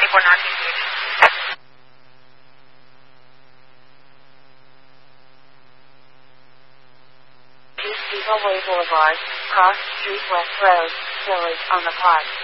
po natin dito. East Depot Way Boulevard, Cross Street West Road, Village on the Park.